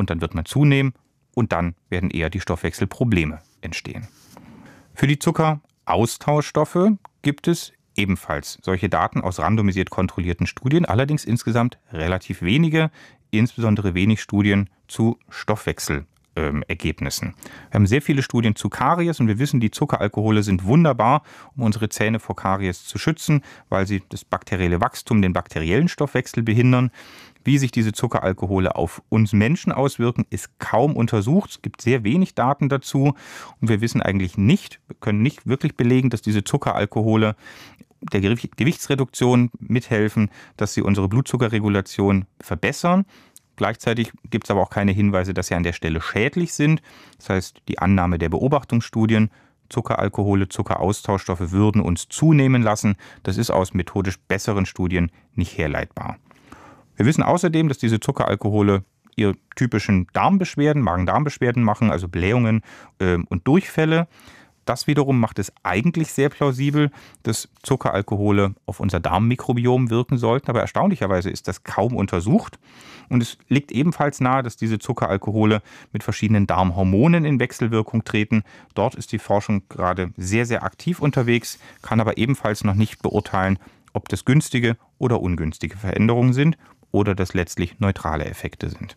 und dann wird man zunehmen und dann werden eher die Stoffwechselprobleme entstehen. Für die Zuckeraustauschstoffe gibt es ebenfalls solche Daten aus randomisiert kontrollierten Studien, allerdings insgesamt relativ wenige, insbesondere wenig Studien zu Stoffwechselergebnissen. Wir haben sehr viele Studien zu Karies und wir wissen, die Zuckeralkohole sind wunderbar, um unsere Zähne vor Karies zu schützen, weil sie das bakterielle Wachstum, den bakteriellen Stoffwechsel behindern. Wie sich diese Zuckeralkohole auf uns Menschen auswirken, ist kaum untersucht. Es gibt sehr wenig Daten dazu und wir wissen eigentlich nicht, wir können nicht wirklich belegen, dass diese Zuckeralkohole der Gewichtsreduktion mithelfen, dass sie unsere Blutzuckerregulation verbessern. Gleichzeitig gibt es aber auch keine Hinweise, dass sie an der Stelle schädlich sind. Das heißt, die Annahme der Beobachtungsstudien, Zuckeralkohole, Zuckeraustauschstoffe würden uns zunehmen lassen, das ist aus methodisch besseren Studien nicht herleitbar. Wir wissen außerdem, dass diese Zuckeralkohole ihre typischen Darmbeschwerden, Magen-Darm-Beschwerden machen, also Blähungen und Durchfälle. Das wiederum macht es eigentlich sehr plausibel, dass Zuckeralkohole auf unser Darmmikrobiom wirken sollten. Aber erstaunlicherweise ist das kaum untersucht. Und es liegt ebenfalls nahe, dass diese Zuckeralkohole mit verschiedenen Darmhormonen in Wechselwirkung treten. Dort ist die Forschung gerade sehr, sehr aktiv unterwegs, kann aber ebenfalls noch nicht beurteilen, ob das günstige oder ungünstige Veränderungen sind oder das letztlich neutrale Effekte sind.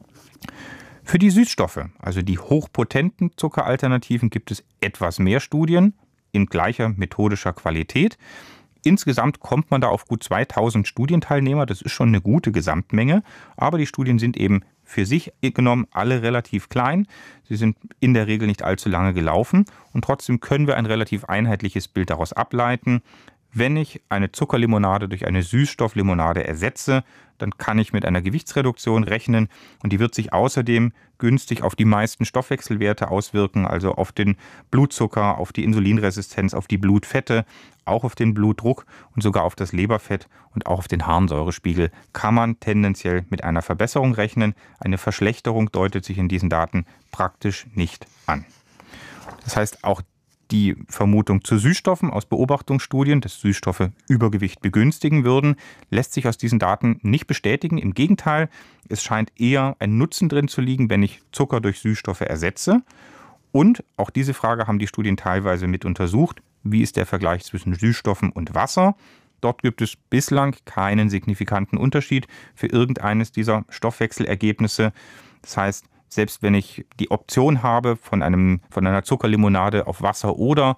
Für die Süßstoffe, also die hochpotenten Zuckeralternativen, gibt es etwas mehr Studien in gleicher methodischer Qualität. Insgesamt kommt man da auf gut 2000 Studienteilnehmer, das ist schon eine gute Gesamtmenge, aber die Studien sind eben für sich genommen alle relativ klein. Sie sind in der Regel nicht allzu lange gelaufen und trotzdem können wir ein relativ einheitliches Bild daraus ableiten. Wenn ich eine Zuckerlimonade durch eine Süßstofflimonade ersetze, dann kann ich mit einer Gewichtsreduktion rechnen und die wird sich außerdem günstig auf die meisten Stoffwechselwerte auswirken, also auf den Blutzucker, auf die Insulinresistenz, auf die Blutfette, auch auf den Blutdruck und sogar auf das Leberfett und auch auf den Harnsäurespiegel kann man tendenziell mit einer Verbesserung rechnen. Eine Verschlechterung deutet sich in diesen Daten praktisch nicht an. Das heißt, auch die Vermutung zu Süßstoffen aus Beobachtungsstudien, dass Süßstoffe Übergewicht begünstigen würden, lässt sich aus diesen Daten nicht bestätigen. Im Gegenteil, es scheint eher ein Nutzen drin zu liegen, wenn ich Zucker durch Süßstoffe ersetze. Und auch diese Frage haben die Studien teilweise mit untersucht. Wie ist der Vergleich zwischen Süßstoffen und Wasser? Dort gibt es bislang keinen signifikanten Unterschied für irgendeines dieser Stoffwechselergebnisse. Das heißt, selbst wenn ich die Option habe, von einer Zuckerlimonade auf Wasser oder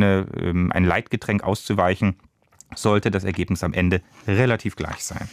ein Leitgetränk auszuweichen, sollte das Ergebnis am Ende relativ gleich sein.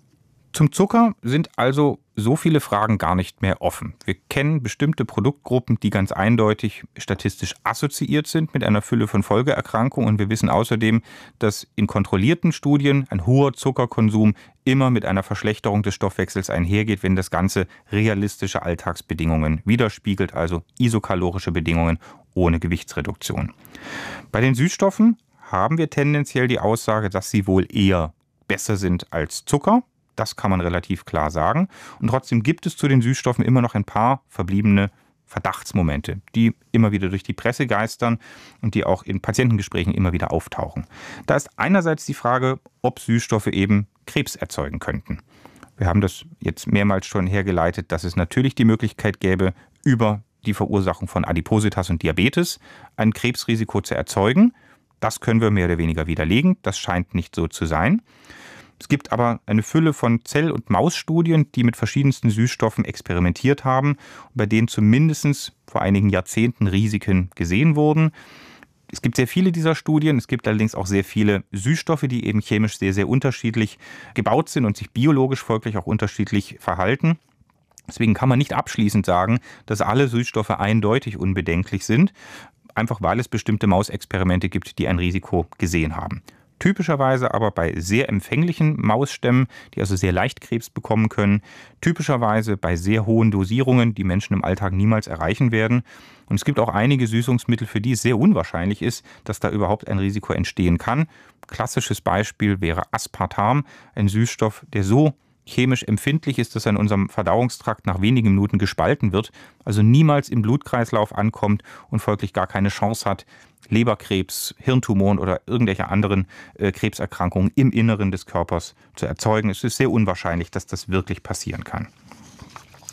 Zum Zucker sind also so viele Fragen gar nicht mehr offen. Wir kennen bestimmte Produktgruppen, die ganz eindeutig statistisch assoziiert sind mit einer Fülle von Folgeerkrankungen. Und wir wissen außerdem, dass in kontrollierten Studien ein hoher Zuckerkonsum immer mit einer Verschlechterung des Stoffwechsels einhergeht, wenn das Ganze realistische Alltagsbedingungen widerspiegelt, also isokalorische Bedingungen ohne Gewichtsreduktion. Bei den Süßstoffen haben wir tendenziell die Aussage, dass sie wohl eher besser sind als Zucker. Das kann man relativ klar sagen. Und trotzdem gibt es zu den Süßstoffen immer noch ein paar verbliebene Verdachtsmomente, die immer wieder durch die Presse geistern und die auch in Patientengesprächen immer wieder auftauchen. Da ist einerseits die Frage, ob Süßstoffe eben Krebs erzeugen könnten. Wir haben das jetzt mehrmals schon hergeleitet, dass es natürlich die Möglichkeit gäbe, über die Verursachung von Adipositas und Diabetes ein Krebsrisiko zu erzeugen. Das können wir mehr oder weniger widerlegen. Das scheint nicht so zu sein. Es gibt aber eine Fülle von Zell- und Mausstudien, die mit verschiedensten Süßstoffen experimentiert haben, bei denen zumindest vor einigen Jahrzehnten Risiken gesehen wurden. Es gibt sehr viele dieser Studien, es gibt allerdings auch sehr viele Süßstoffe, die eben chemisch sehr, sehr unterschiedlich gebaut sind und sich biologisch folglich auch unterschiedlich verhalten. Deswegen kann man nicht abschließend sagen, dass alle Süßstoffe eindeutig unbedenklich sind, einfach weil es bestimmte Mausexperimente gibt, die ein Risiko gesehen haben. Typischerweise aber bei sehr empfänglichen Mausstämmen, die also sehr leicht Krebs bekommen können, typischerweise bei sehr hohen Dosierungen, die Menschen im Alltag niemals erreichen werden. Und es gibt auch einige Süßungsmittel, für die es sehr unwahrscheinlich ist, dass da überhaupt ein Risiko entstehen kann. Klassisches Beispiel wäre Aspartam, ein Süßstoff, der so chemisch empfindlich ist, dass er in unserem Verdauungstrakt nach wenigen Minuten gespalten wird, also niemals im Blutkreislauf ankommt und folglich gar keine Chance hat, Leberkrebs, Hirntumoren oder irgendwelche anderen Krebserkrankungen im Inneren des Körpers zu erzeugen. Es ist sehr unwahrscheinlich, dass das wirklich passieren kann.